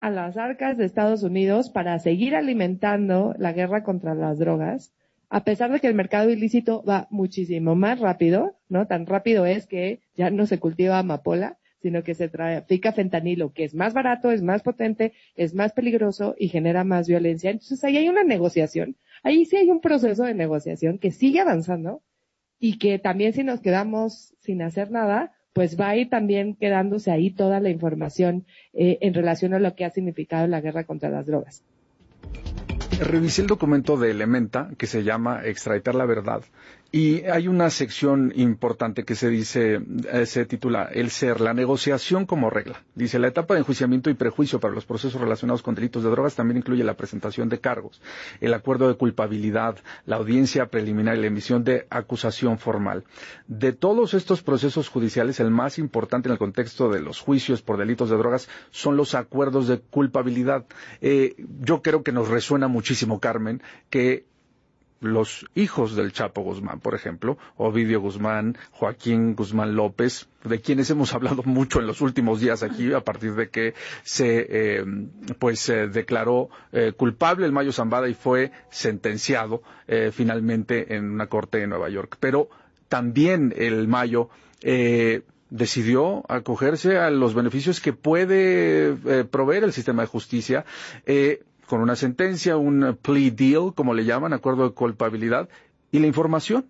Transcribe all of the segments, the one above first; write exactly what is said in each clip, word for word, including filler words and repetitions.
a las arcas de Estados Unidos para seguir alimentando la guerra contra las drogas, a pesar de que el mercado ilícito va muchísimo más rápido, ¿no? Tan rápido es que ya no se cultiva amapola, sino que se trafica fentanilo, que es más barato, es más potente, es más peligroso y genera más violencia. Entonces ahí hay una negociación, ahí sí hay un proceso de negociación que sigue avanzando y que también si nos quedamos sin hacer nada, pues va a ir también quedándose ahí toda la información eh, en relación a lo que ha significado la guerra contra las drogas. Revisé el documento de Elementa que se llama Extraditar la Verdad y hay una sección importante que se dice, eh, se titula El ser, la negociación como regla. Dice, la etapa de enjuiciamiento y prejuicio para los procesos relacionados con delitos de drogas también incluye la presentación de cargos, el acuerdo de culpabilidad, la audiencia preliminar y la emisión de acusación formal. De todos estos procesos judiciales, el más importante en el contexto de los juicios por delitos de drogas son los acuerdos de culpabilidad. Eh, yo creo que nos resuena muchísimo, Carmen, que los hijos del Chapo Guzmán, por ejemplo, Ovidio Guzmán, Joaquín Guzmán López, de quienes hemos hablado mucho en los últimos días aquí, a partir de que se eh, pues se eh, declaró eh, culpable el Mayo Zambada y fue sentenciado eh, finalmente en una corte de Nueva York. Pero también el Mayo eh, decidió acogerse a los beneficios que puede eh, proveer el sistema de justicia, eh, con una sentencia, un plea deal, como le llaman, acuerdo de culpabilidad, y la información,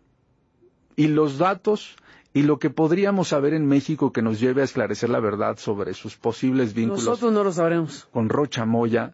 y los datos, y lo que podríamos saber en México que nos lleve a esclarecer la verdad sobre sus posibles vínculos. Nosotros no lo sabremos. Con Rocha Moya.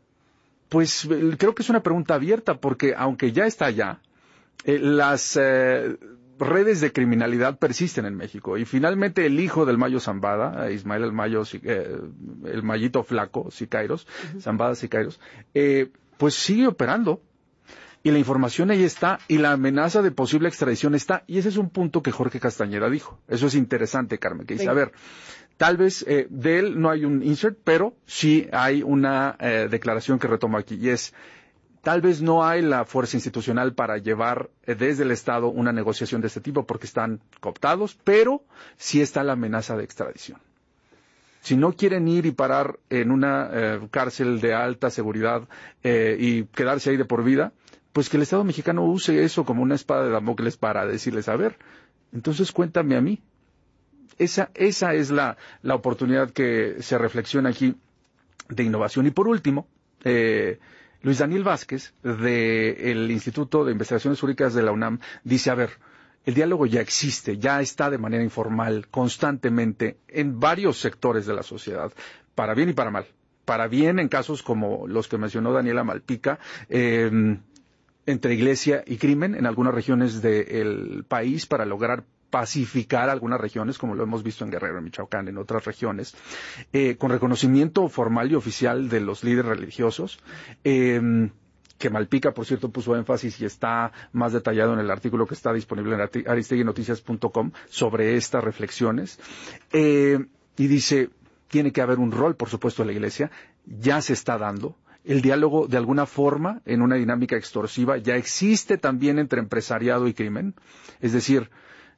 Pues creo que es una pregunta abierta, porque aunque ya está allá, eh, las eh, redes de criminalidad persisten en México. Y finalmente el hijo del Mayo Zambada, Ismael el Mayo, eh, el Mayito Flaco, Siqueiros, uh-huh. Zambada Siqueiros, eh, pues sigue operando. Y la información ahí está, y la amenaza de posible extradición está. Y ese es un punto que Jorge Castañeda dijo. Eso es interesante, Carmen, que dice, sí. a ver, tal vez eh, de él no hay un insert, pero sí hay una eh, declaración que retomo aquí, y es, tal vez no hay la fuerza institucional para llevar eh, desde el Estado una negociación de este tipo porque están cooptados, pero sí está la amenaza de extradición. Si no quieren ir y parar en una eh, cárcel de alta seguridad eh, y quedarse ahí de por vida, pues que el Estado mexicano use eso como una espada de Damocles para decirles, a ver, entonces cuéntame a mí. Esa, esa es la, la oportunidad que se reflexiona aquí de innovación. Y por último, eh, Luis Daniel Vázquez, del Instituto de Investigaciones Jurídicas de la UNAM, dice, a ver, el diálogo ya existe, ya está de manera informal, constantemente, en varios sectores de la sociedad, para bien y para mal. Para bien en casos como los que mencionó Daniela Malpica, eh, entre iglesia y crimen, en algunas regiones del país, para lograr pacificar algunas regiones, como lo hemos visto en Guerrero, en Michoacán, en otras regiones, eh, con reconocimiento formal y oficial de los líderes religiosos, eh, que Malpica, por cierto, puso énfasis y está más detallado en el artículo que está disponible en aristegui noticias punto com sobre estas reflexiones, eh, y dice, tiene que haber un rol, por supuesto, de la Iglesia, ya se está dando. El diálogo, de alguna forma, en una dinámica extorsiva, ya existe también entre empresariado y crimen, es decir,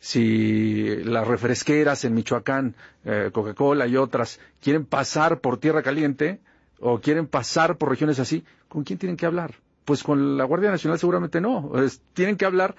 si las refresqueras en Michoacán, eh, Coca-Cola y otras, quieren pasar por Tierra Caliente o quieren pasar por regiones así, ¿con quién tienen que hablar? Pues con la Guardia Nacional seguramente no. Es, tienen que hablar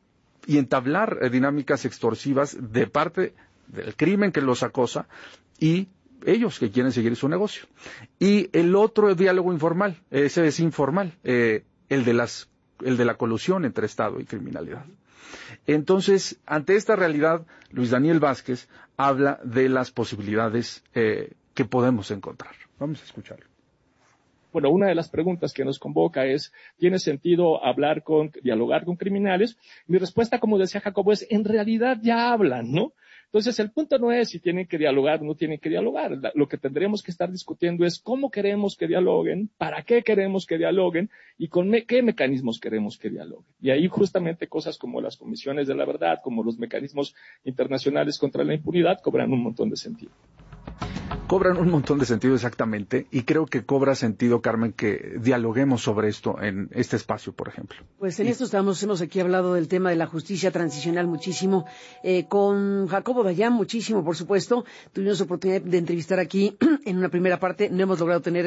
y entablar eh, dinámicas extorsivas de parte del crimen que los acosa y ellos que quieren seguir su negocio. Y el otro diálogo informal, ese es informal, eh, el de las, el de la colusión entre Estado y criminalidad. Entonces, ante esta realidad, Luis Daniel Vázquez habla de las posibilidades eh, que podemos encontrar. Vamos a escucharlo. Bueno, una de las preguntas que nos convoca es, ¿tiene sentido hablar con, dialogar con criminales? Mi respuesta, como decía Jacobo, es, en realidad ya hablan, ¿no? Entonces, el punto no es si tienen que dialogar o no tienen que dialogar. Lo que tendremos que estar discutiendo es cómo queremos que dialoguen, para qué queremos que dialoguen y con me- qué mecanismos queremos que dialoguen. Y ahí justamente cosas como las comisiones de la verdad, como los mecanismos internacionales contra la impunidad, cobran un montón de sentido. cobran un montón de sentido exactamente, y creo que cobra sentido, Carmen, que dialoguemos sobre esto en este espacio, por ejemplo. Pues en y... esto estamos, hemos aquí hablado del tema de la justicia transicional muchísimo, eh, con Jacobo Dayan muchísimo, por supuesto. Tuvimos oportunidad de entrevistar aquí en una primera parte, no hemos logrado tener